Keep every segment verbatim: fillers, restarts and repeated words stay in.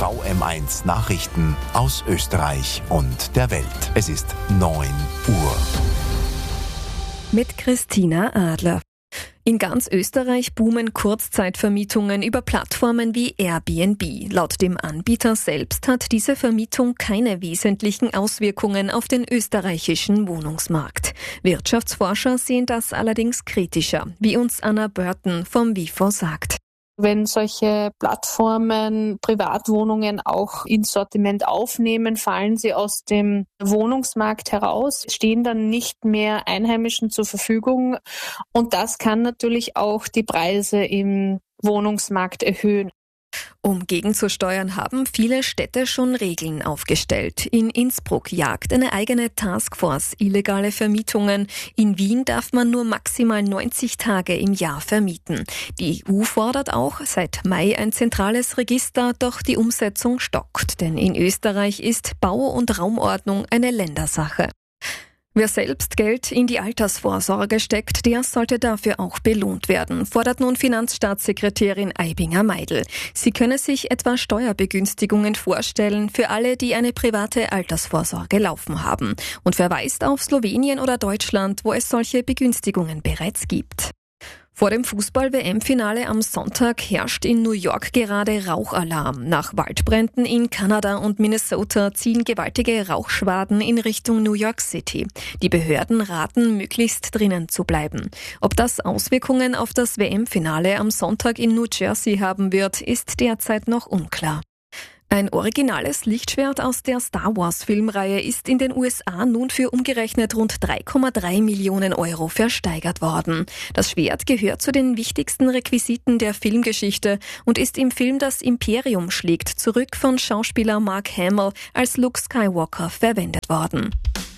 V M eins Nachrichten aus Österreich und der Welt. Es ist neun Uhr. Mit Christina Adler. In ganz Österreich boomen Kurzzeitvermietungen über Plattformen wie Airbnb. Laut dem Anbieter selbst hat diese Vermietung keine wesentlichen Auswirkungen auf den österreichischen Wohnungsmarkt. Wirtschaftsforscher sehen das allerdings kritischer, wie uns Anna Burton vom W I F O sagt. Wenn solche Plattformen Privatwohnungen auch ins Sortiment aufnehmen, fallen sie aus dem Wohnungsmarkt heraus, stehen dann nicht mehr Einheimischen zur Verfügung. Und das kann natürlich auch die Preise im Wohnungsmarkt erhöhen. Um gegenzusteuern, haben viele Städte schon Regeln aufgestellt. In Innsbruck jagt eine eigene Taskforce illegale Vermietungen. In Wien darf man nur maximal neunzig Tage im Jahr vermieten. Die E U fordert auch seit Mai ein zentrales Register, doch die Umsetzung stockt. Denn in Österreich ist Bau- und Raumordnung eine Ländersache. Wer selbst Geld in die Altersvorsorge steckt, der sollte dafür auch belohnt werden, fordert nun Finanzstaatssekretärin Aibinger-Meidl. Sie könne sich etwa Steuerbegünstigungen vorstellen für alle, die eine private Altersvorsorge laufen haben, und verweist auf Slowenien oder Deutschland, wo es solche Begünstigungen bereits gibt. Vor dem Fußball-W M-Finale am Sonntag herrscht in New York gerade Rauchalarm. Nach Waldbränden in Kanada und Minnesota ziehen gewaltige Rauchschwaden in Richtung New York City. Die Behörden raten, möglichst drinnen zu bleiben. Ob das Auswirkungen auf das W M-Finale am Sonntag in New Jersey haben wird, ist derzeit noch unklar. Ein originales Lichtschwert aus der Star-Wars-Filmreihe ist in den U S A nun für umgerechnet rund drei Komma drei Millionen Euro versteigert worden. Das Schwert gehört zu den wichtigsten Requisiten der Filmgeschichte und ist im Film Das Imperium schlägt zurück von Schauspieler Mark Hamill als Luke Skywalker verwendet worden.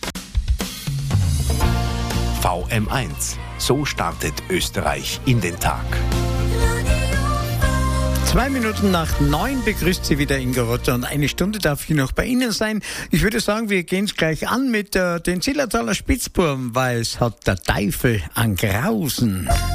V M eins. So startet Österreich in den Tag. Zwei Minuten nach neun begrüßt Sie wieder Inga Rotter und eine Stunde darf ich noch bei Ihnen sein. Ich würde sagen, wir gehen es gleich an mit äh, den Zillertaler Spitzbuben, weil es hat der Teufel an Grausen.